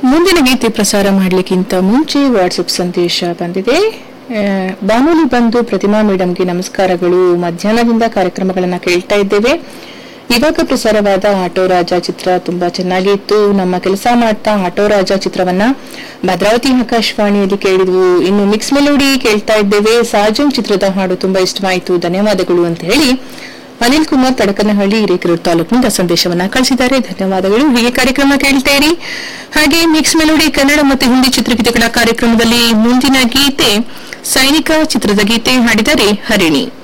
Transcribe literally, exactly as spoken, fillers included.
ಮುಂದಿನ ಗೀತೆ ಪ್ರಸಾರ ಮಾಡಲಿಕ್ಕಿಂತ ಮುಂಚೆ ವಾಟ್ಸಪ್ ಸಂದೇಶ ಬಂದಿದೆ. ಬಾನುಲಿ ಬಂದು ಪ್ರತಿಮಾ ಮೇಡಮ್ಗೆ ನಮಸ್ಕಾರಗಳು. ಮಧ್ಯಾಹ್ನದಿಂದ ಕಾರ್ಯಕ್ರಮಗಳನ್ನ ಕೇಳ್ತಾ ಇದ್ದೇವೆ. ಇವಾಗ ಪ್ರಸಾರವಾದ ಆಟೋ ರಾಜ ಚಿತ್ರ ತುಂಬಾ ಚೆನ್ನಾಗಿತ್ತು. ನಮ್ಮ ಕೆಲಸ ಮಾಡ್ತಾ ಆಟೋ ರಾಜ ಚಿತ್ರವನ್ನ ಭದ್ರಾವತಿ ಆಕಾಶವಾಣಿಯಲ್ಲಿ ಕೇಳಿದ್ವು. ಇನ್ನು ಮಿಕ್ಸ್ ಮೆಲೋಡಿ ಕೇಳ್ತಾ ಇದ್ದೇವೆ. ಸಾಜನ್ ಚಿತ್ರದ ಹಾಡು ತುಂಬಾ ಇಷ್ಟವಾಯಿತು, ಧನ್ಯವಾದಗಳು ಅಂತ ಹೇಳಿ ಅನಿಲ್ ಕುಮಾರ್ ತಡಕನಹಳ್ಳಿ ಹಿರೇಕೆರೂರು ತಾಲೂಕಿನಿಂದ ಸಂದೇಶವನ್ನ ಕಳಿಸಿದ್ದಾರೆ. ಧನ್ಯವಾದಗಳು. ಹೀಗೆ ಕಾರ್ಯಕ್ರಮ ಕೇಳ್ತೇರಿ. ಹಾಗೆ ಮಿಕ್ಸ್ ಮೆಲೋಡಿ ಕನ್ನಡ ಮತ್ತು ಹಿಂದಿ ಚಿತ್ರಗೀತೆಗಳ ಕಾರ್ಯಕ್ರಮದಲ್ಲಿ ಮುಂದಿನ ಗೀತೆ ಸೈನಿಕ ಚಿತ್ರದ ಗೀತೆ ಹಾಡಿದರೆ ಹರಿಣಿ.